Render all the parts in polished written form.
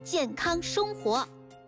健康生活。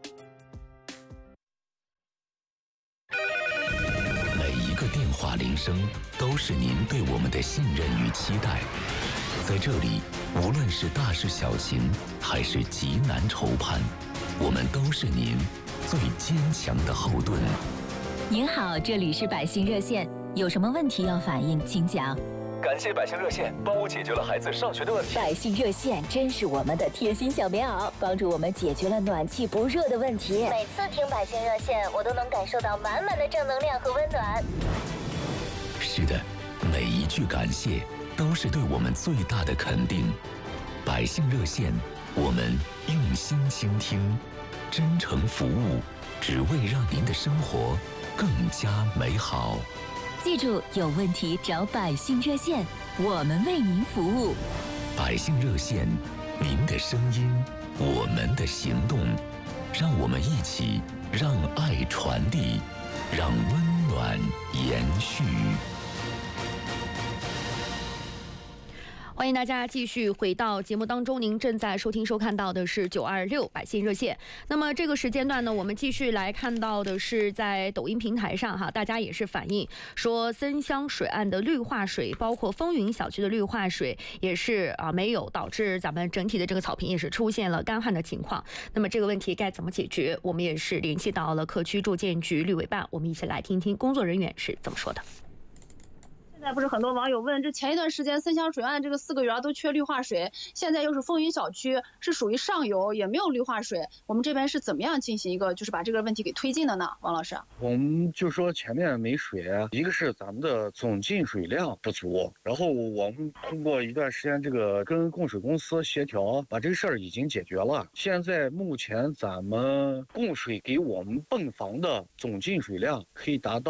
每一个电话铃声都是您对我们的信任与期待。在这里，无论是大事小情，还是急难愁盼，我们都是您最坚强的后盾。 您好，这里是百姓热线，有什么问题要反映，请讲。 感谢百姓热线帮我解决了孩子上学的问题。 百姓热线真是我们的贴心小棉袄，帮助我们解决了暖气不热的问题。 每次听百姓热线，我都能感受到满满的正能量和温暖。 是的，每一句感谢都是对我们最大的肯定。百姓热线，我们用心倾听，真诚服务，只为让您的生活更加美好。 记住，有问题找百姓热线，我们为您服务。 百姓热线，您的声音，我们的行动，让我们一起让爱传递，让温暖延续。 欢迎大家继续回到节目当中，您正在收听收看到的是926百姓热线。那么这个时间段呢，我们继续来看到的是在抖音平台上大家也是反映说森湘水岸的绿化水，包括风云小区的绿化水也是没有，导致咱们整体的这个草坪也是出现了干旱的情况。那么这个问题该怎么解决？我们也是联系到了各区住建局绿委办，我们一起来听听工作人员是怎么说的。 现在不是很多网友问，这前一段时间森湘水岸这个4个园都缺绿化水，现在又是风云小区是属于上游，也没有绿化水，我们这边是怎么样进行一个就是把这个问题给推进的呢？王老师， 我们就说前面没水，一个是咱们的总进水量不足，然后我们通过一段时间这个跟供水公司协调，把这个事儿已经解决了。现在目前咱们供水给我们泵房的总进水量可以达到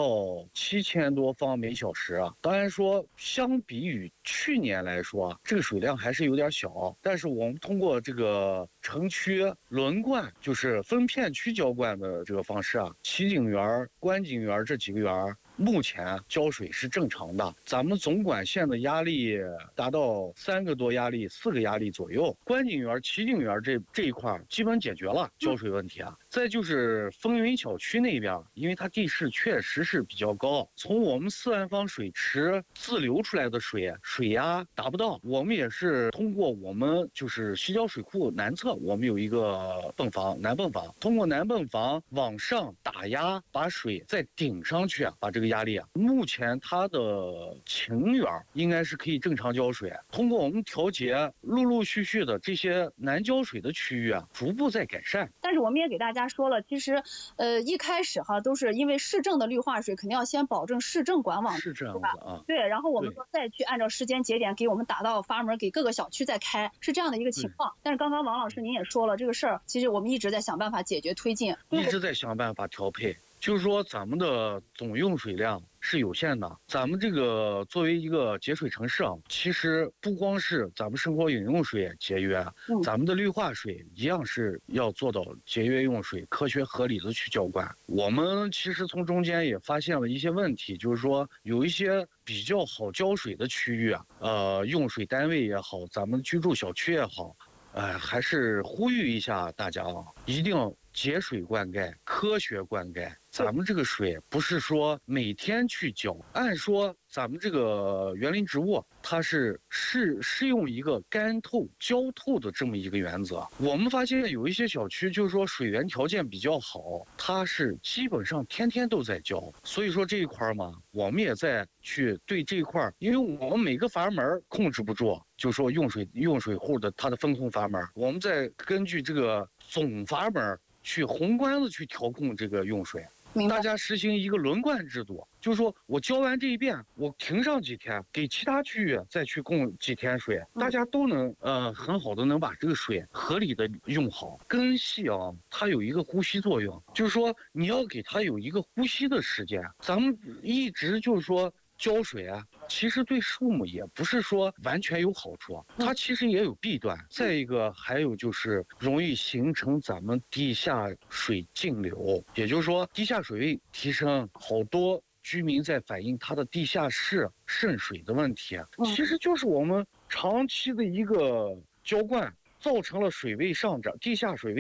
7000多方每小时啊。当然说相比于去年来说，这个水量还是有点小，但是我们通过这个城区轮灌，就是分片区浇灌的这个方式啊，齐景园、观景园这几个园目前浇水是正常的，咱们总管线的压力达到3个多压力、4个压力左右。观景园、齐景园这一块基本解决了浇水问题啊。再就是风云小区那边，因为它地势确实是比较高，从我们4万方水池自流出来的水压达不到，我们也是通过我们就是西郊水库南侧，我们有一个泵房，南泵房，通过南泵房往上打压，把水再顶上去，把这个压力目前它的晴园应该是可以正常浇水，通过我们调节，陆陆续续的这些难浇水的区域逐步在改善。 但是我们也给大家说了，其实一开始都是因为市政的绿化水肯定要先保证市政管网， 是这样子啊。 对，然后我们说再去按照时间节点给我们打到阀门，给各个小区再开，是这样的一个情况。但是刚刚王老师您也说了，这个事儿其实我们一直在想办法解决推进， 一直在想办法调配。就是说咱们的总用水量是有限的，咱们这个作为一个节水城市其实不光是咱们生活饮用水节约，咱们的绿化水一样是要做到节约用水，科学合理的去浇灌。我们其实从中间也发现了一些问题，就是说有一些比较好浇水的区域用水单位也好，咱们居住小区也好，还是呼吁一下大家一定要节水灌溉，科学灌溉。咱们这个水不是说每天去浇，按说咱们这个园林植物它是适用一个干透浇透的这么一个原则。我们发现有一些小区就是说水源条件比较好，它是基本上天天都在浇，所以说这一块嘛，我们也在去对这一块，因为我们每个阀门控制不住，就是说用水户的它的分控阀门，我们再根据这个总阀门去宏观的去调控这个用水。大家实行一个轮灌制度，就是说我浇完这一遍，我停上几天，给其他区域再去供几天水，大家都能很好的能把这个水合理的用好。根系它有一个呼吸作用，就是说你要给它有一个呼吸的时间。咱们一直就是说浇水其实对树木也不是说完全有好处，它其实也有弊端。再一个还有就是容易形成咱们地下水径流，也就是说地下水位提升，好多居民在反映他的地下室渗水的问题，其实就是我们长期的一个浇灌造成了水位上涨，地下水位